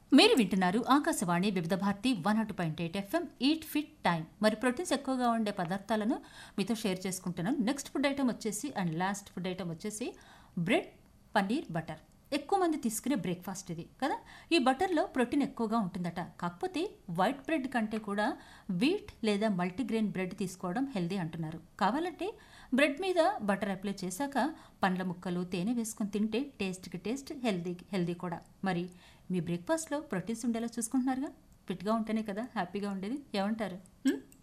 మీరు వింటున్నారు ఆకాశవాణి వివిధ Bharati 100.8 FM eat fit time. మరి ప్రోటీన్స్ ఎక్కువగా ఉండే పదార్థాలను మీతో షేర్ చేసుకుంటున్నాను. నెక్స్ట్ ఫుడ్ ఐటమ్ వచ్చేసి అండ్ లాస్ట్ ఫుడ్ ఐటమ్ వచ్చేసి బ్రెడ్, పన్నీర్, బటర్. ఎక్కువ మంది తీసుకునే బ్రేక్ఫాస్ట్ ఇది కదా. ఈ బటర్లో ప్రోటీన్ ఎక్కువగా ఉంటుందట. కాకపోతే వైట్ బ్రెడ్ కంటే కూడా వీట్ లేదా మల్టీగ్రెయిన్ బ్రెడ్ తీసుకోవడం హెల్దీ అంటున్నారు. కావాలంటే బ్రెడ్ మీద బటర్ అప్లై చేశాక పండ్ల ముక్కలు, తేనె వేసుకొని తింటే టేస్ట్కి టేస్ట్, హెల్దీ కూడా. మరి మీ బ్రేక్ఫాస్ట్లో ప్రోటీన్స్ ఉండేలా చూసుకుంటున్నారుగా. ఫిట్గా ఉంటేనే కదా హ్యాపీగా ఉండేది. ఏమంటారు?